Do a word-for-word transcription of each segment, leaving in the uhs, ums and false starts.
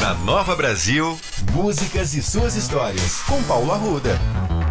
Na Nova Brasil, músicas e suas histórias, com Paulo Arruda.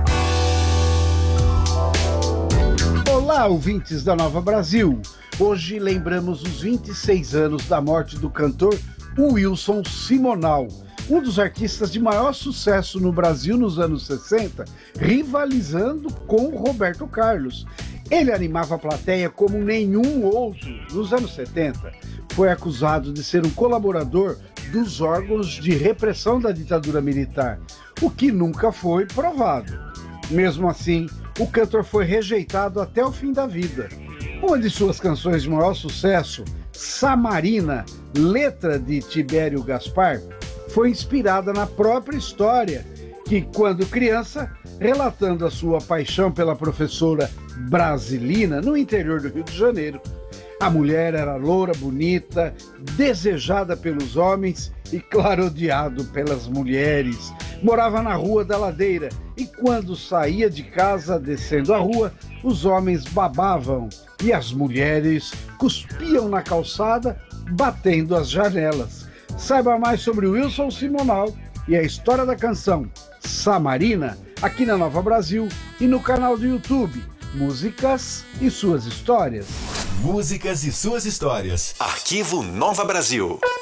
Olá, ouvintes da Nova Brasil. Hoje lembramos os vinte e seis anos da morte do cantor Wilson Simonal, um dos artistas de maior sucesso no Brasil nos anos sessenta, rivalizando com Roberto Carlos. Ele animava a plateia como nenhum outro nos anos setenta. Foi acusado de ser um colaborador dos órgãos de repressão da ditadura militar, o que nunca foi provado. Mesmo assim, o cantor foi rejeitado até o fim da vida. Uma de suas canções de maior sucesso, Samarina, letra de Tibério Gaspar, foi inspirada na própria história, que, quando criança, relatando a sua paixão pela professora Brasilina no interior do Rio de Janeiro. A mulher era loura, bonita, desejada pelos homens e, claro, odiado pelas mulheres. Morava na Rua da Ladeira e, quando saía de casa descendo a rua, os homens babavam e as mulheres cuspiam na calçada, batendo as janelas. Saiba mais sobre Wilson Simonal e a história da canção Samarina aqui na Nova Brasil e no canal do YouTube Músicas e Suas Histórias. Músicas e suas histórias. Arquivo Nova Brasil.